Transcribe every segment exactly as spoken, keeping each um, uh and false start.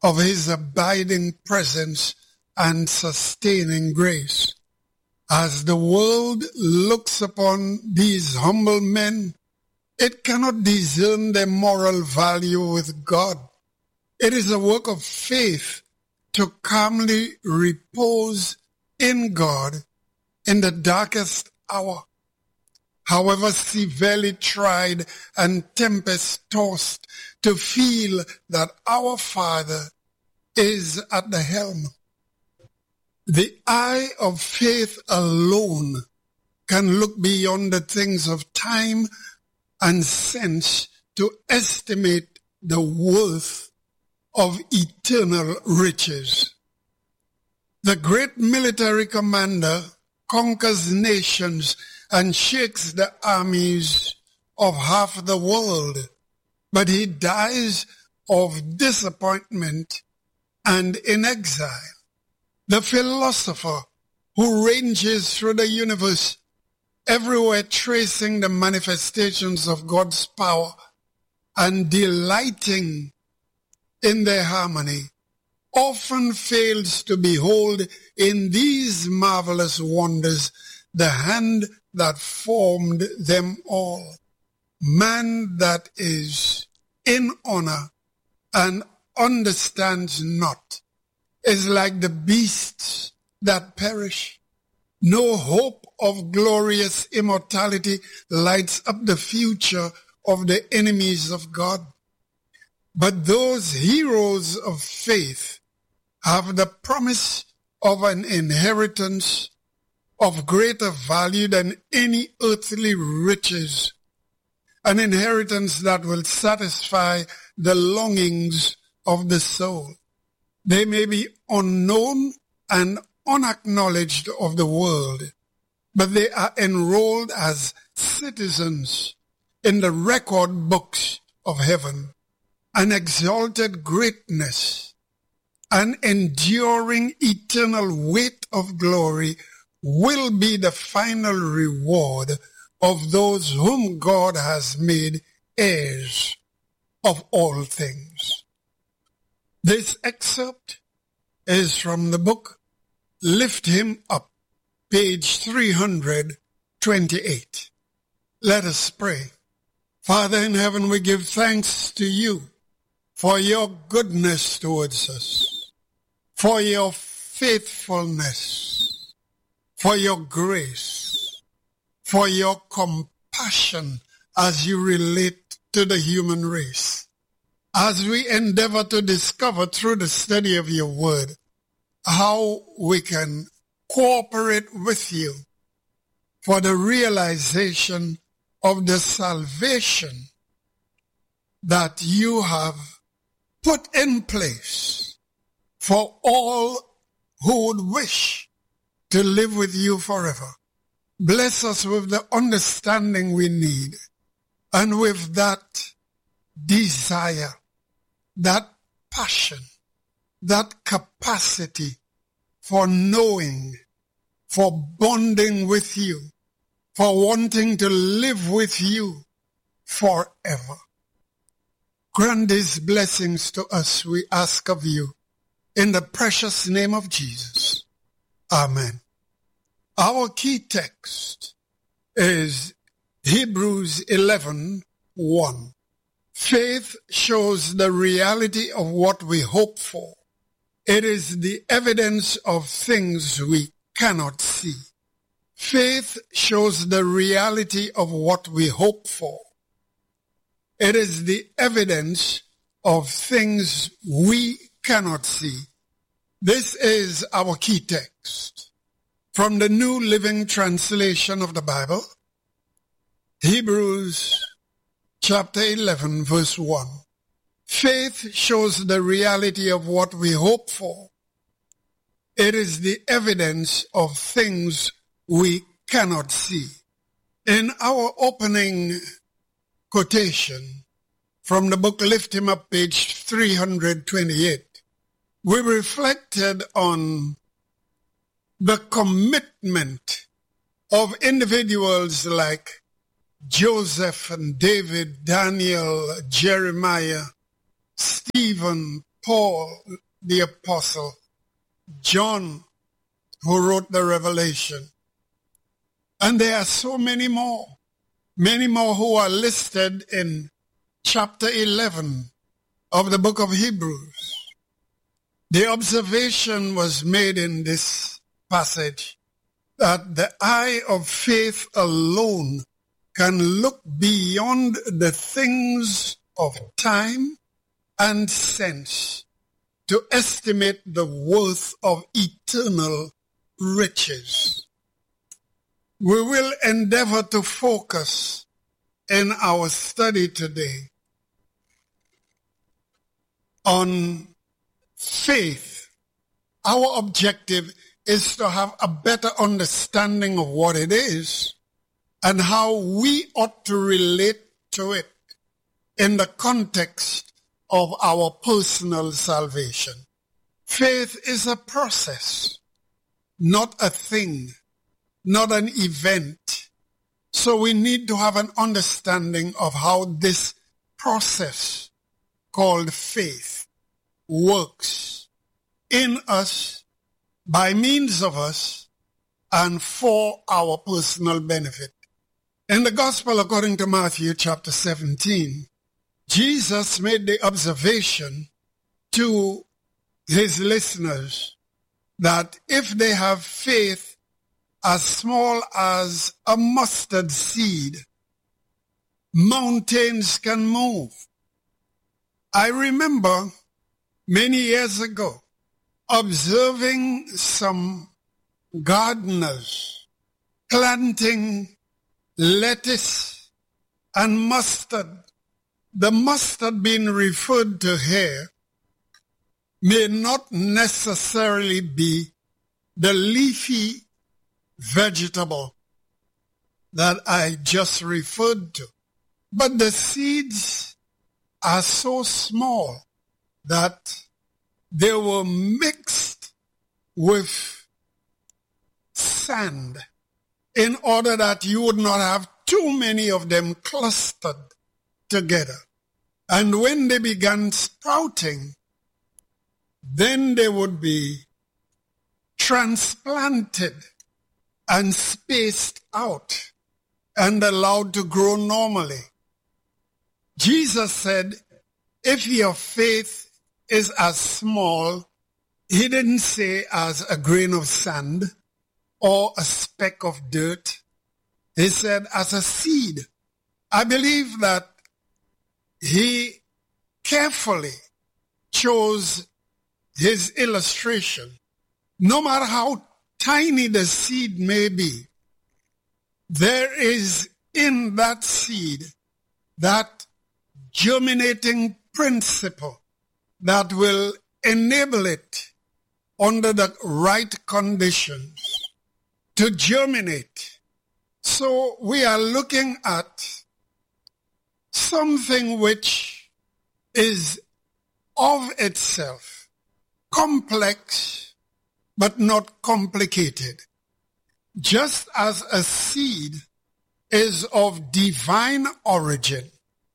of his abiding presence and sustaining grace. As the world looks upon these humble men, it cannot discern their moral value with God. It is a work of faith to calmly repose in God in the darkest hour. However severely tried and tempest-tossed, to feel that our Father is at the helm. The eye of faith alone can look beyond the things of time and sense to estimate the worth of eternal riches. The great military commander conquers nations and shakes the armies of half the world, but he dies of disappointment and in exile. The philosopher who ranges through the universe, everywhere tracing the manifestations of God's power and delighting in their harmony, often fails to behold in these marvelous wonders the hand that formed them all. Man that is in honor and understands not is like the beasts that perish. No hope of glorious immortality lights up the future of the enemies of God. But those heroes of faith have the promise of an inheritance of greater value than any earthly riches, an inheritance that will satisfy the longings of the soul. They may be unknown and unacknowledged of the world, but they are enrolled as citizens in the record books of heaven. An exalted greatness, an enduring eternal weight of glory will be the final reward of those whom God has made heirs of all things. This excerpt is from the book Lift Him Up, page three hundred twenty-eight. Let us pray. Father in heaven, we give thanks to you for your goodness towards us, for your faithfulness, for your grace, for your compassion as you relate to the human race. As we endeavor to discover through the study of your word how we can cooperate with you for the realization of the salvation that you have put in place for all who would wish to live with you forever. Bless us with the understanding we need and with that desire, that passion, that capacity for knowing, for bonding with you, for wanting to live with you forever. Grant these blessings to us, we ask of you, in the precious name of Jesus. Amen. Our key text is Hebrews eleven one. Faith shows the reality of what we hope for. It is the evidence of things we cannot see. Faith shows the reality of what we hope for. It is the evidence of things we cannot see. This is our key text from the New Living Translation of the Bible, Hebrews chapter eleven, verse one. Faith shows the reality of what we hope for. It is the evidence of things we cannot see. In our opening quotation from the book Lift Him Up, page three hundred twenty-eight, we reflected on the commitment of individuals like Joseph and David, Daniel, Jeremiah, Stephen, Paul the Apostle, John, who wrote the Revelation. And there are so many more, many more who are listed in chapter eleven of the book of Hebrews. The observation was made in this passage that the eye of faith alone can look beyond the things of time and sense to estimate the worth of eternal riches. We will endeavor to focus in our study today on faith. Our objective is to have a better understanding of what it is and how we ought to relate to it in the context of our personal salvation. Faith is a process, not a thing, not an event. So we need to have an understanding of how this process called faith works in us, by means of us, and for our personal benefit. In the Gospel according to Matthew chapter seventeen, Jesus made the observation to his listeners that if they have faith as small as a mustard seed, mountains can move. I remember many years ago observing some gardeners planting lettuce and mustard. The mustard being referred to here may not necessarily be the leafy vegetable that I just referred to, but the seeds are so small that they were mixed with sand in order that you would not have too many of them clustered together. And when they began sprouting, then they would be transplanted and spaced out and allowed to grow normally. Jesus said, if your faith is as small, he didn't say as a grain of sand or a speck of dirt. He said as a seed. I believe that he carefully chose his illustration. No matter how tiny the seed may be, there is in that seed that germinating principle that will enable it under the right conditions to germinate. So we are looking at something which is of itself complex but not complicated. Just as a seed is of divine origin,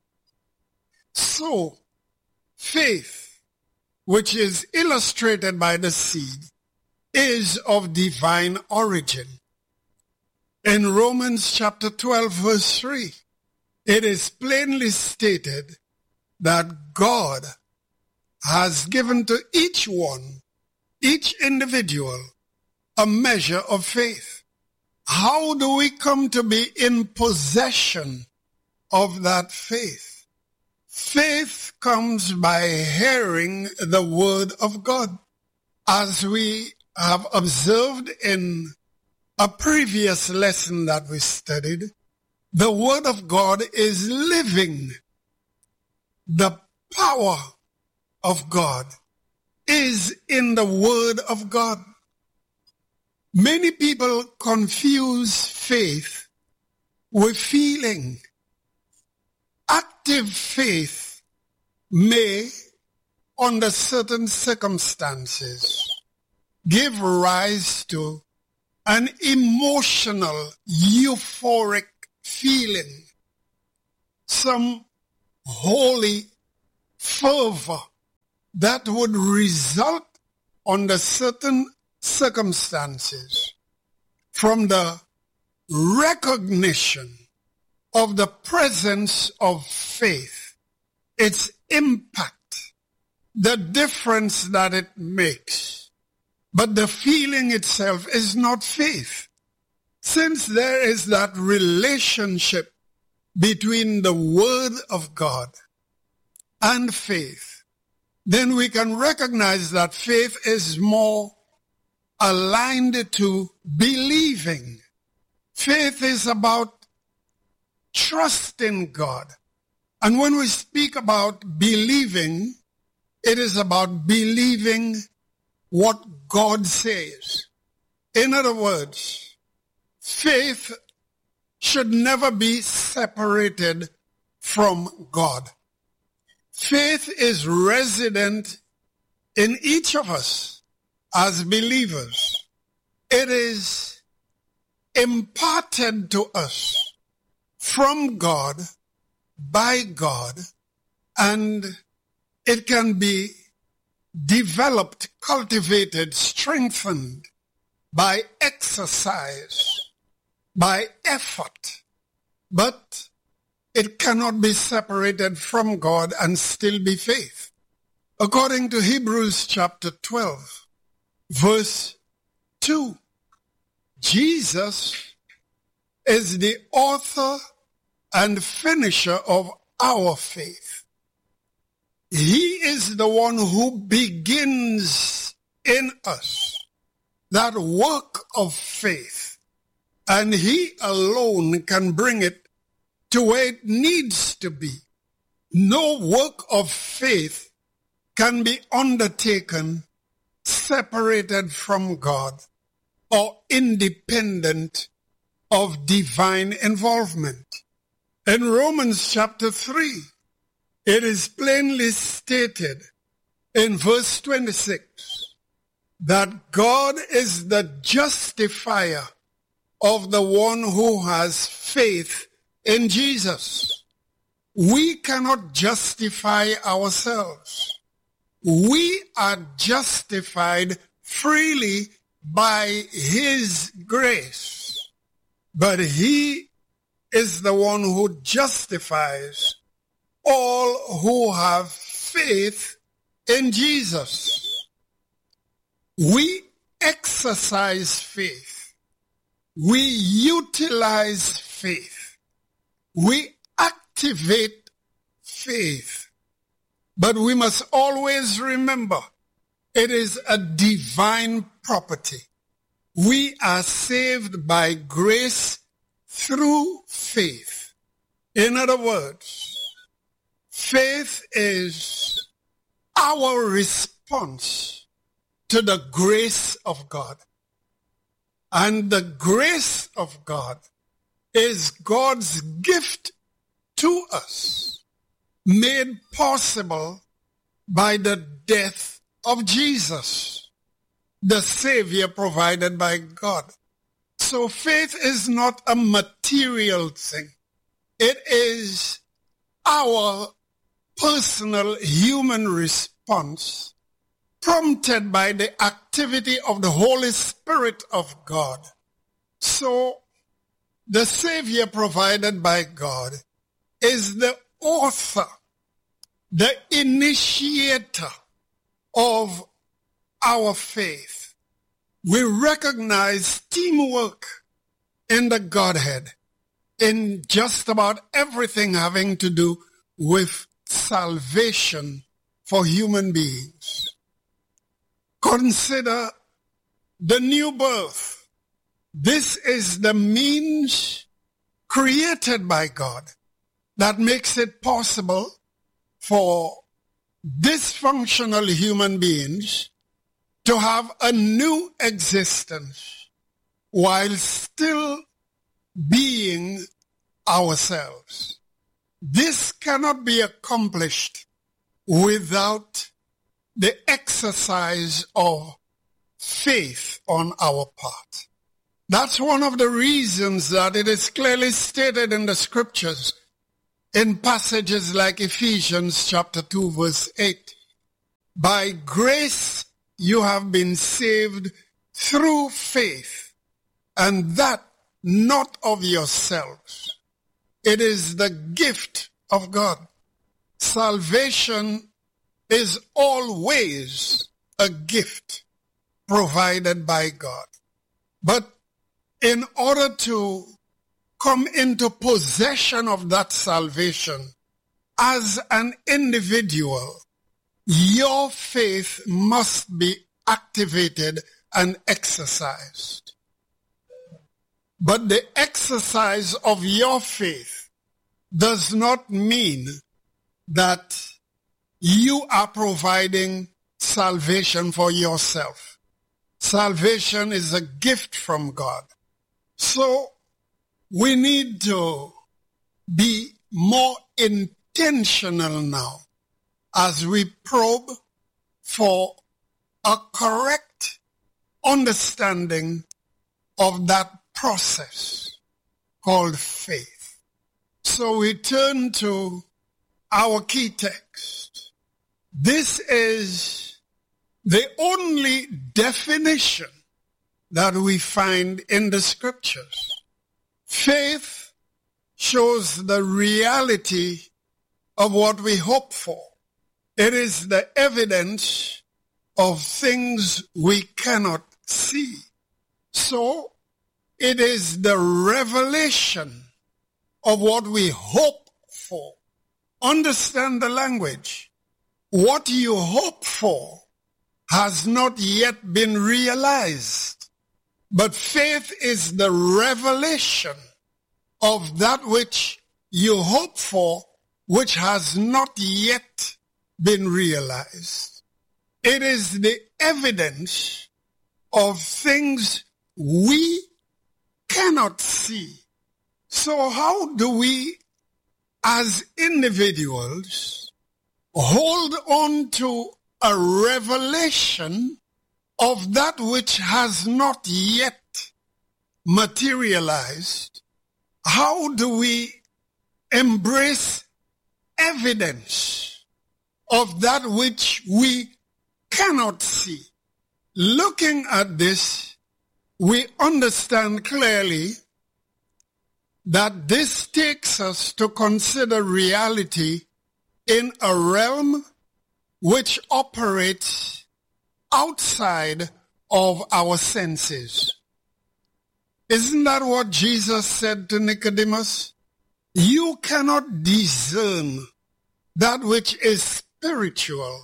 so faith, which is illustrated by the seed, is of divine origin. In Romans chapter twelve, verse three, it is plainly stated that God has given to each one, each individual, a measure of faith. How do we come to be in possession of that faith? Faith comes by hearing the word of God. As we have observed in a previous lesson that we studied, the word of God is living. The power of God is in the word of God. Many people confuse faith with feeling. Active faith may, under certain circumstances, give rise to an emotional, euphoric feeling, some holy fervor that would result under certain circumstances from the recognition of the presence of faith, its impact, the difference that it makes. But the feeling itself is not faith. Since there is that relationship between the Word of God and faith, then we can recognize that faith is more aligned to believing. Faith is about trusting God. And when we speak about believing, it is about believing what God says. In other words, faith should never be separated from God. Faith is resident in each of us as believers. It is imparted to us from God, by God, and it can be developed, cultivated, strengthened by exercise, by effort. But it cannot be separated from God and still be faith. According to Hebrews chapter twelve, verse two, Jesus is the author and finisher of our faith. He is the one who begins in us that work of faith, and he alone can bring it to where it needs to be. No work of faith can be undertaken separated from God or independent of divine involvement. In Romans chapter three, it is plainly stated in verse twenty-six that God is the justifier of the one who has faith in Jesus. We cannot justify ourselves. We are justified freely by his grace. But he is the one who justifies all who have faith in Jesus. We exercise faith. We utilize faith. We activate faith. But we must always remember it is a divine property. We are saved by grace through faith. In other words, faith is our response to the grace of God. And the grace of God is God's gift to us, made possible by the death of Jesus, the Savior provided by God. So faith is not a material thing. It is our personal human response prompted by the activity of the Holy Spirit of God. So the Savior provided by God is the author, the initiator of our faith. We recognize teamwork in the Godhead in just about everything having to do with salvation for human beings. Consider the new birth. This is the means created by God that makes it possible for dysfunctional human beings to have a new existence while still being ourselves. This cannot be accomplished without the exercise of faith on our part. That's one of the reasons that it is clearly stated in the scriptures in passages like Ephesians chapter two verse eight, By grace you have been saved through faith, and that not of yourselves. It is the gift of God. Salvation is always a gift provided by God. But in order to come into possession of that salvation as an individual, your faith must be activated and exercised. But the exercise of your faith does not mean that you are providing salvation for yourself. Salvation is a gift from God. So we need to be more intentional now as we probe for a correct understanding of that process called faith. So we turn to our key text. This is the only definition that we find in the scriptures. Faith shows the reality of what we hope for. It is the evidence of things we cannot see. So it is the revelation of what we hope for. Understand the language. What you hope for has not yet been realized. But faith is the revelation of that which you hope for, which has not yet been realized. It is the evidence of things we cannot see. So how do we, as individuals, hold on to a revelation of that which has not yet materialized? How do we embrace evidence of that which we cannot see? Looking at this, we understand clearly that this takes us to consider reality in a realm which operates outside of our senses. Isn't that what Jesus said to Nicodemus? You cannot discern that which is spiritual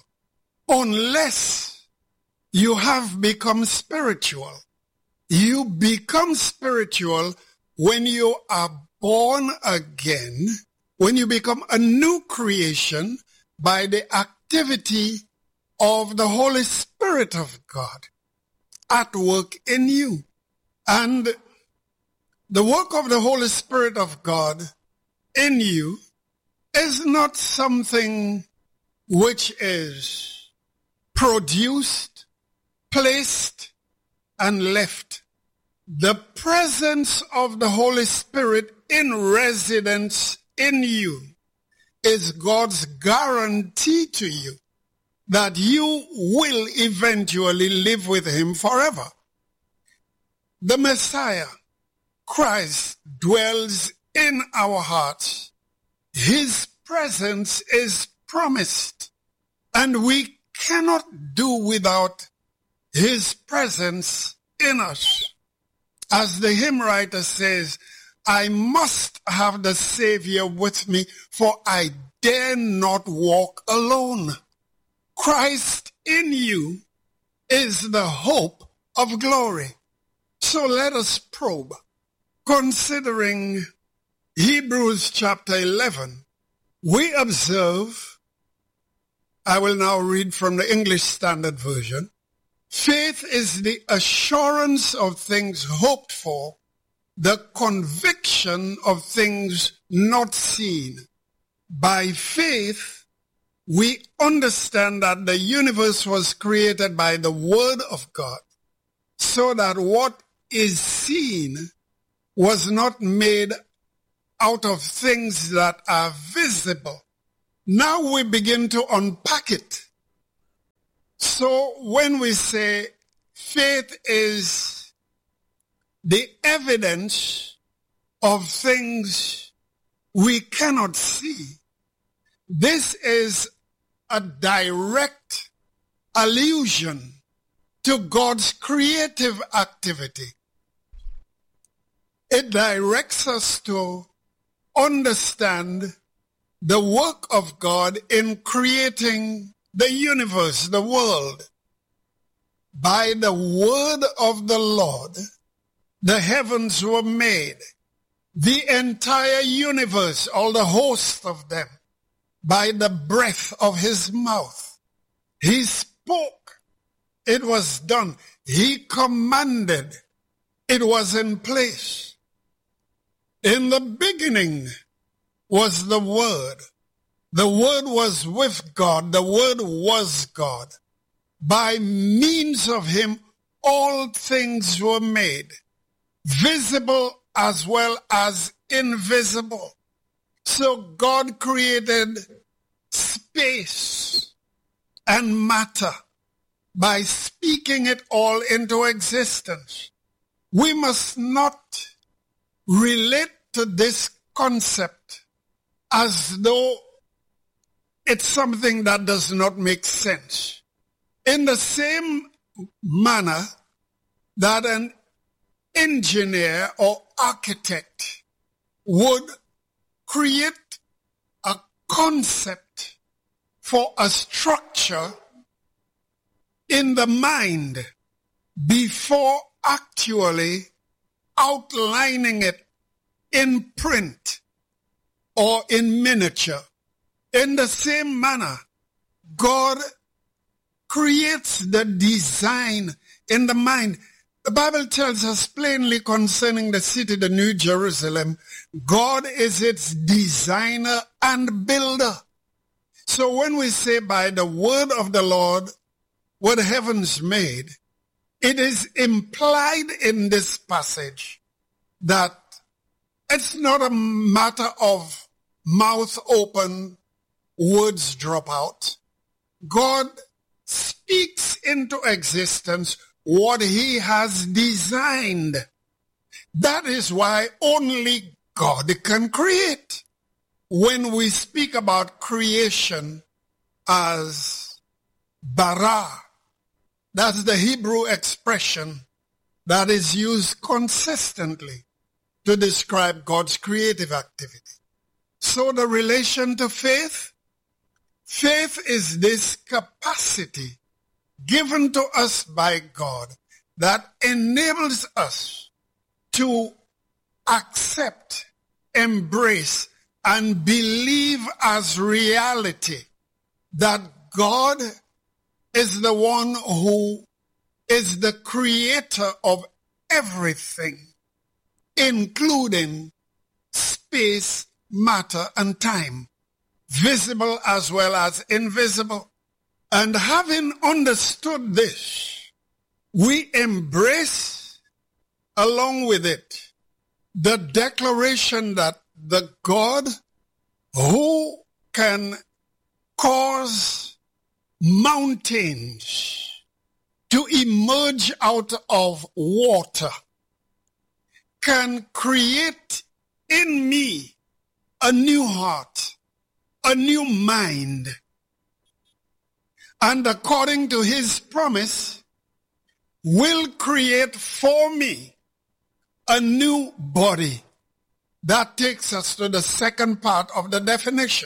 unless you have become spiritual. You become spiritual when you are born again, when you become a new creation by the activity of the Holy Spirit of God at work in you. And the work of the Holy Spirit of God in you is not something which is produced, placed, and left. The presence of the Holy Spirit in residence in you is God's guarantee to you that you will eventually live with him forever. The Messiah, Christ, dwells in our hearts. His presence is promised, and we cannot do without his presence in us. As the hymn writer says, I must have the Savior with me, for I dare not walk alone. Christ in you is the hope of glory. So let us probe, considering Hebrews chapter eleven. We observe, I will now read from the English Standard Version, faith is the assurance of things hoped for, the conviction of things not seen. By faith, we understand that the universe was created by the Word of God, so that what is seen was not made out of things that are visible. Now we begin to unpack it. So when we say faith is the evidence of things we cannot see, this is a direct allusion to God's creative activity. It directs us to understand the work of God in creating the universe, the world. By the word of the Lord, the heavens were made, the entire universe, all the host of them, by the breath of his mouth. He spoke, it was done. He commanded, it was in place. In the beginning was the Word. The Word was with God. The Word was God. By means of him, all things were made, visible as well as invisible. So God created space and matter by speaking it all into existence. We must not relate to this concept as though it's something that does not make sense. In the same manner that an engineer or architect would create a concept for a structure in the mind before actually outlining it in print or in miniature. In the same manner, God creates the design in the mind. The Bible tells us plainly concerning the city, the New Jerusalem, God is its designer and builder. So when we say by the word of the Lord were the heavens made, it is implied in this passage that it's not a matter of mouth open, words drop out. God speaks into existence what he has designed. That is why only God can create. When we speak about creation as bara, that's the Hebrew expression that is used consistently to describe God's creative activity. So the relation to faith, faith is this capacity given to us by God that enables us to accept, embrace, and believe as reality that God is the one who is the creator of everything, including space, matter, and time, visible as well as invisible. And having understood this, we embrace along with it the declaration that the God who can cause mountains to emerge out of water can create in me a new heart, a new mind. And according to his promise, will create for me a new body. That takes us to the second part of the definition.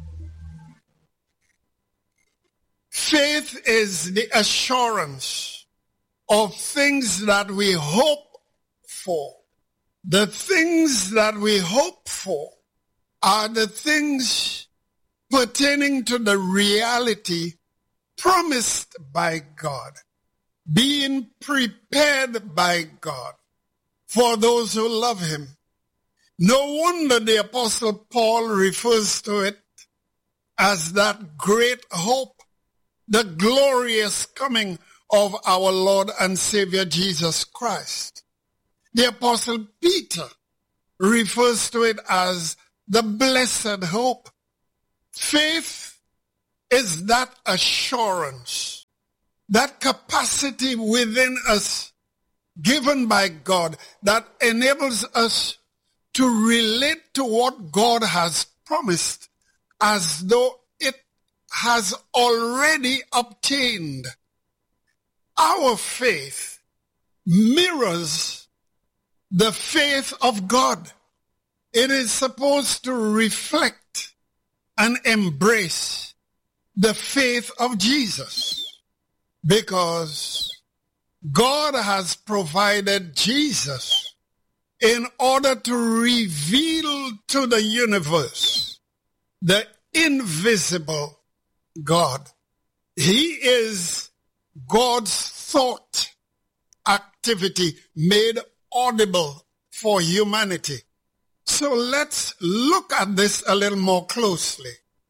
Faith is the assurance of things that we hope for. The things that we hope for are the things pertaining to the reality promised by God, being prepared by God for those who love him. No wonder the Apostle Paul refers to it as that great hope, the glorious coming of our Lord and Savior Jesus Christ. The Apostle Peter refers to it as the blessed hope. Faith is that assurance that capacity within us given by God that enables us to relate to what God has promised as though it has already obtained. Our faith mirrors the faith of God. It is supposed to reflect and embrace the faith of Jesus, because God has provided Jesus in order to reveal to the universe the invisible God. He is God's thought activity made audible for humanity. So let's look at this a little more closely.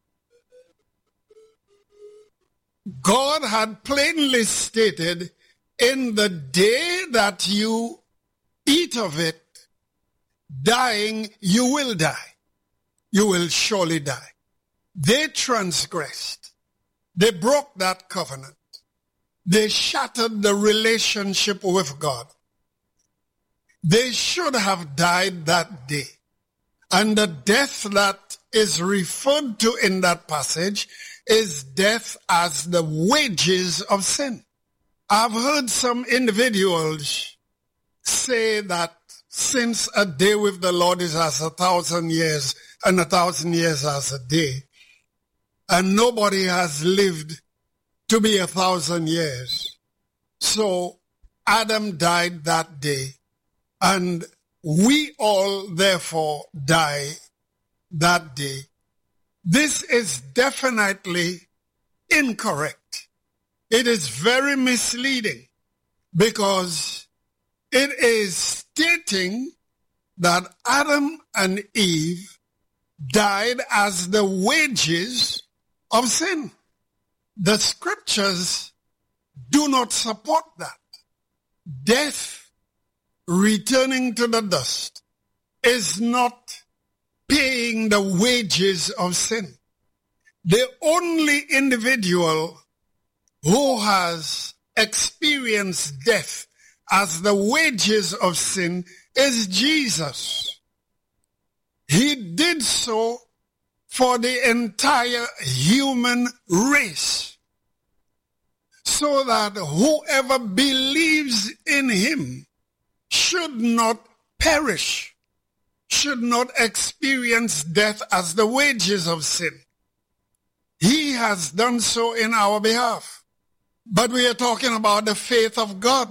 God had plainly stated, in the day that you eat of it, dying, you will die. You will surely die. They transgressed. They broke that covenant. They shattered the relationship with God. They should have died that day. And the death that is referred to in that passage is death as the wages of sin. I've heard some individuals say that since a day with the Lord is as a thousand years, and a thousand years as a day, and nobody has lived to be a thousand years. So Adam died that day, and we all therefore die that day. This is definitely incorrect. It is very misleading, because it is stating that Adam and Eve died as the wages of sin. The scriptures do not support that. Death, returning to the dust, is not paying the wages of sin. The only individual who has experienced death as the wages of sin is Jesus. He did so for the entire human race, so that whoever believes in him should not perish, should not experience death as the wages of sin. He has done so in our behalf. But we are talking about the faith of God.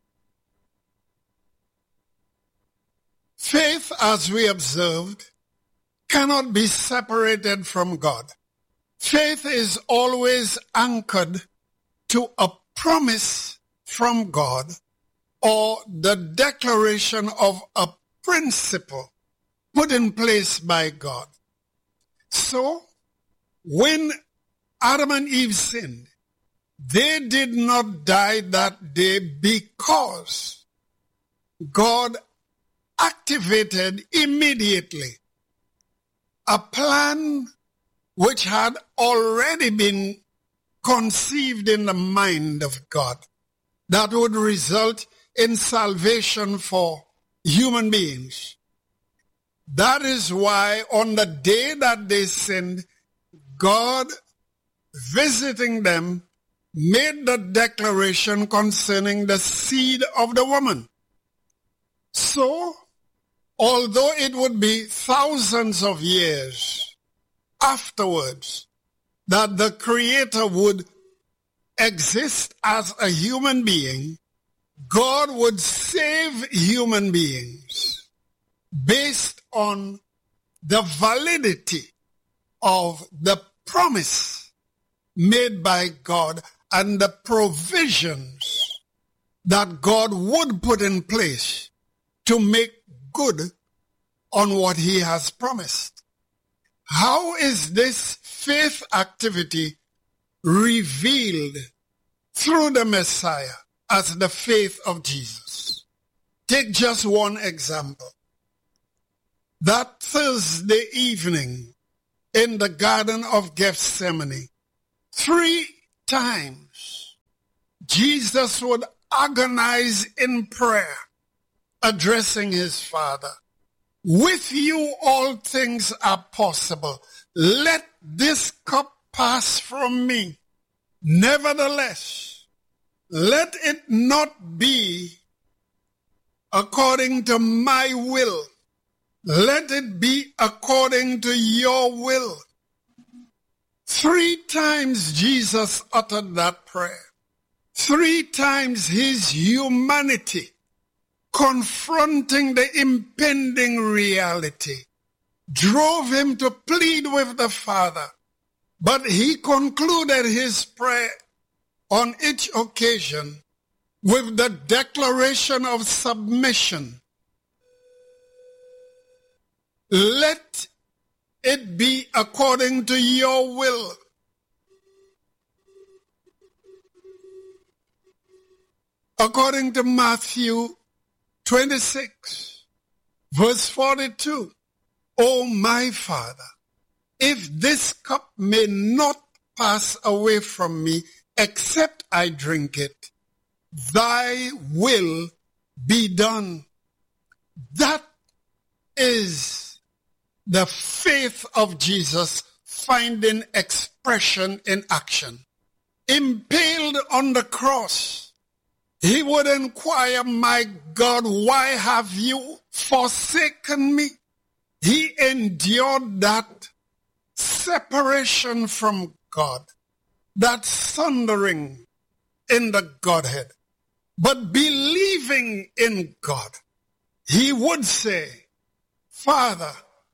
Faith, as we observed, cannot be separated from God. Faith is always anchored to a promise from God or the declaration of a principle put in place by God. So, when Adam and Eve sinned, they did not die that day because God activated immediately a plan which had already been conceived in the mind of God that would result in salvation for human beings. That is why on the day that they sinned, God, visiting them, made the declaration concerning the seed of the woman. So, although it would be thousands of years afterwards that the Creator would exist as a human being, God would save human beings based on the validity of the promise made by God and the provisions that God would put in place to make good on what he has promised. How is this faith activity revealed through the Messiah as the faith of Jesus? Take just one example. That Thursday evening in the Garden of Gethsemane, three times Jesus would agonize in prayer, addressing his Father. With you all things are possible. Let this cup pass from me. Nevertheless, let it not be according to my will. Let it be according to your will. Three times Jesus uttered that prayer. Three times his humanity, confronting the impending reality, drove him to plead with the Father. But he concluded his prayer on each occasion with the declaration of submission. Let it be according to your will. According to Matthew twenty-six, verse forty-two, O my Father, if this cup may not pass away from me except I drink it, thy will be done. That is the faith of Jesus finding expression in action. Impaled on the cross, he would inquire, my God, why have you forsaken me? He endured that separation from God, that sundering in the Godhead. But believing in God, he would say, Father,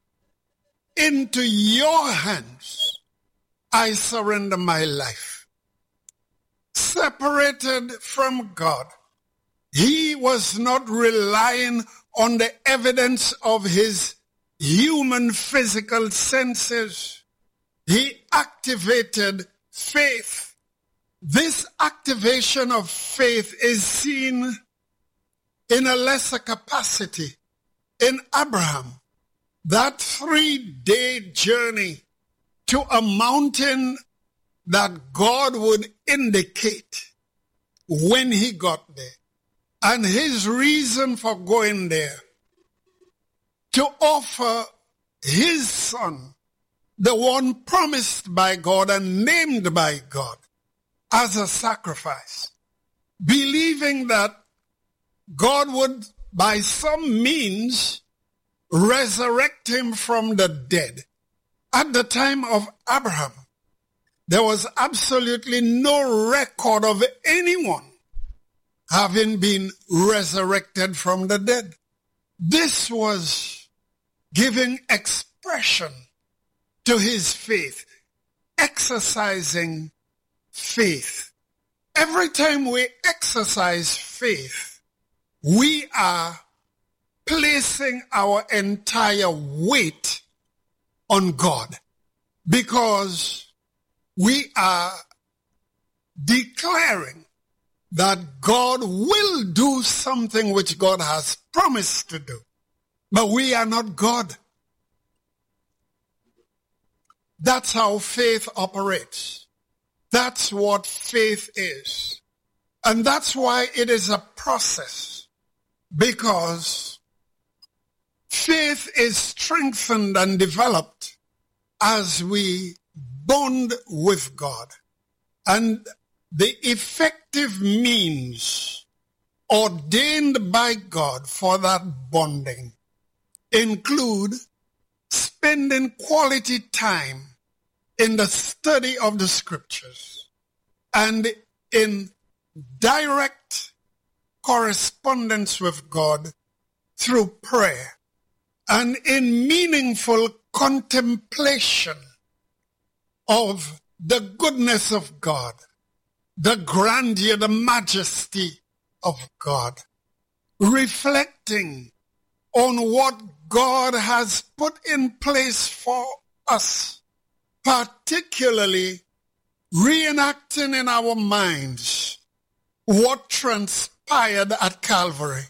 into your hands I surrender my life. Separated from God, he was not relying on the evidence of his human physical senses. He activated faith. This activation of faith is seen in a lesser capacity in Abraham. That three-day journey to a mountain that God would indicate when he got there. And his reason for going there, to offer his son, the one promised by God and named by God, as a sacrifice, believing that God would, by some means, resurrect him from the dead. At the time of Abraham, there was absolutely no record of anyone having been resurrected from the dead. This was giving expression to his faith, exercising faith. Every time we exercise faith, we are placing our entire weight on God, because we are declaring that God will do something which God has promised to do. But we are not God. That's how faith operates. That's what faith is. And that's why it is a process, because faith is strengthened and developed as we bond with God. And the effective means ordained by God for that bonding include spending quality time in the study of the scriptures and in direct correspondence with God through prayer, and in meaningful contemplation of the goodness of God, the grandeur, the majesty of God, reflecting on what God has put in place for us, particularly reenacting in our minds what transpired at Calvary.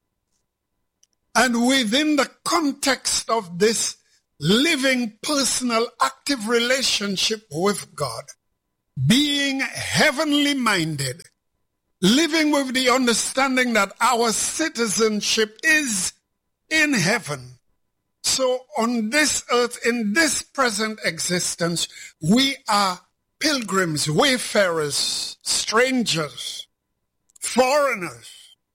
And within the context of this living, personal, active relationship with God, being heavenly minded, living with the understanding that our citizenship is in heaven. So on this earth, in this present existence, we are pilgrims, wayfarers, strangers, foreigners.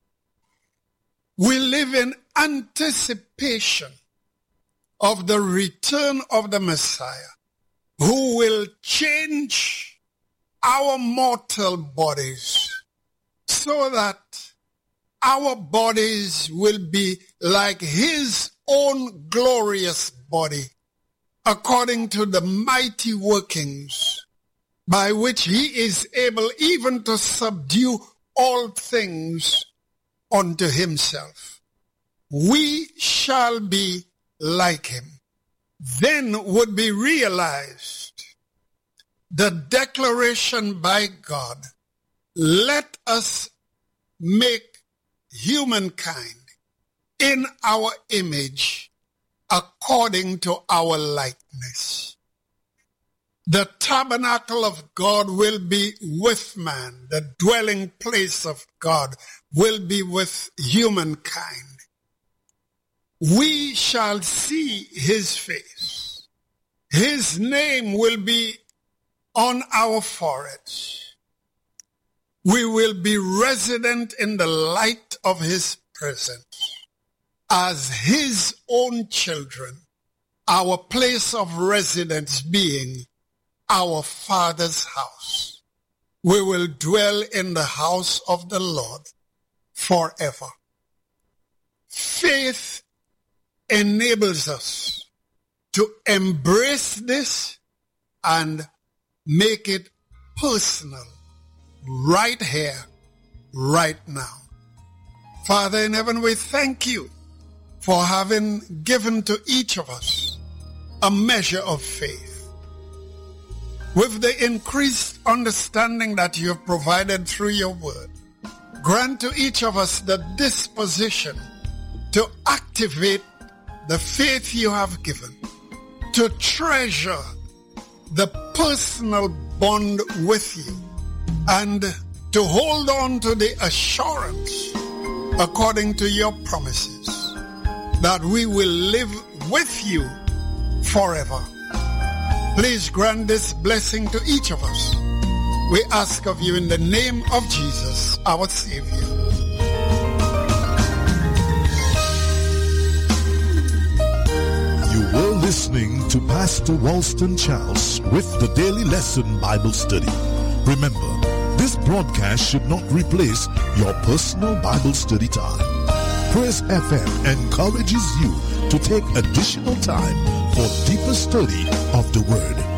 We live in anticipation of the return of the Messiah, who will change our mortal bodies so that our bodies will be like his own glorious body, according to the mighty workings by which he is able even to subdue all things unto himself. We shall be like him. Then would be realized the declaration by God, let us make humankind in our image according to our likeness. The tabernacle of God will be with man. The dwelling place of God will be with humankind. We shall see his face. His name will be on our foreheads. We will be resident in the light of his presence as his own children, our place of residence being our Father's house. We will dwell in the house of the Lord forever. Faith enables us to embrace this and make it personal right here, right now. Father in heaven, we thank you for having given to each of us a measure of faith. With the increased understanding that you have provided through your word, grant to each of us the disposition to activate the faith you have given, to treasure the personal bond with you, and to hold on to the assurance according to your promises that we will live with you forever. Please grant this blessing to each of us. We ask of you in the name of Jesus, our Savior. You were listening to Pastor Walston Charles with the Daily Lesson Bible Study. Remember, this broadcast should not replace your personal Bible study time. Praise F M encourages you to take additional time for deeper study of the Word.